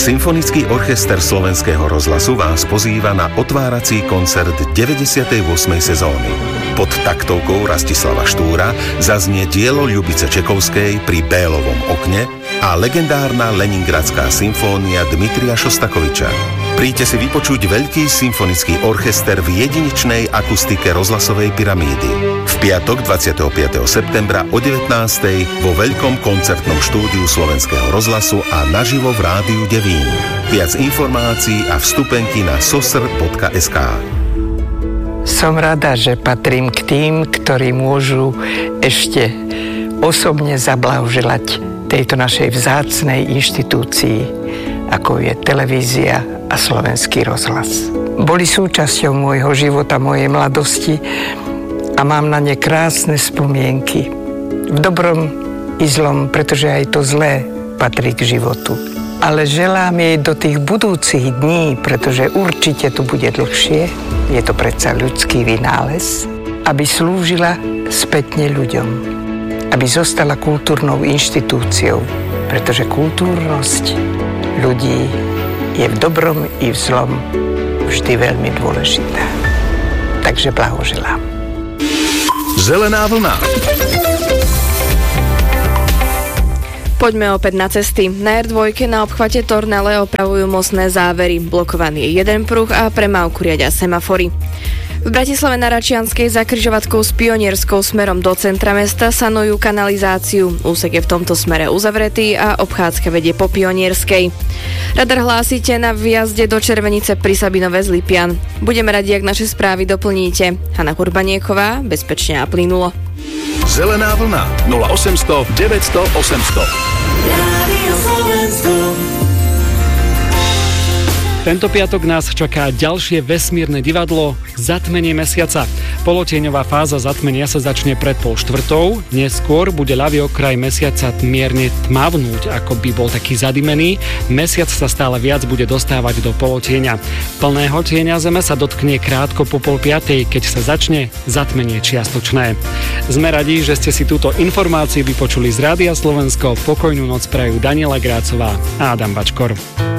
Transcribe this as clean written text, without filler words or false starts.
Symfonický orchester Slovenského rozhlasu vás pozýva na otvárací koncert 98. sezóny. Pod taktovkou Rastislava Štúra zaznie dielo Ľubice Čekovskej Pri Bélovom okne a legendárna Leningradská symfónia Dmitrija Šostakoviča. Príďte si vypočuť veľký symfonický orchester v jedinečnej akustike rozhlasovej pyramídy. V piatok 25. septembra o 19. vo veľkom koncertnom štúdiu Slovenského rozhlasu a naživo v Rádiu Devín. Viac informácií a vstupenky na sosr.sk. Som rada, že patrím k tým, ktorí môžu ešte osobne zablahoželať tejto našej vzácnej inštitúcii, ako je televízia a Slovenský rozhlas. Boli súčasťou môjho života, mojej mladosti a mám na ne krásne spomienky. V dobrom i zlom, pretože aj to zlé patrí k životu. Ale želám jej do tých budúcich dní, pretože určite tu bude dlhšie, je to predsa ľudský vynález, aby slúžila spätne ľuďom, aby zostala kultúrnou inštitúciou, pretože kultúrnosť ľudí je v dobrom i v zlom vždy veľmi dôležitá. Takže blahoželám. Zelená vlna. Poďme opäť na cesty. Na R2 na obchvate Tornale opravujú mostné závery. Blokovaný je jeden pruh a premávku riadia semafory. V Bratislave na Račianskej za križovatkou s Pionierskou smerom do centra mesta sanujú kanalizáciu. Úsek je v tomto smere uzavretý a obchádzka vedie po Pionierskej. Radar hlásite na vjazde do Červenice pri Sabinove z Lipian. Budeme radi, ak naše správy doplníte. Hanna Urbanieková, bezpečne a plynulo. Zelená vlna 0800 900 800. Rádio Slovensko. Tento piatok nás čaká ďalšie vesmírne divadlo Zatmenie mesiaca. Polotieňová fáza zatmenia sa začne pred 3:30. Neskôr bude ľavý okraj mesiaca mierne tmavnúť, ako by bol taký zadimený. Mesiac sa stále viac bude dostávať do polotieňa. Plného tieňa Zeme sa dotkne krátko po 4:30, keď sa začne zatmenie čiastočné. Sme radi, že ste si túto informáciu vypočuli z Rádia Slovensko. Pokojnú noc prajú Daniela Grácová a Adam Bačkor.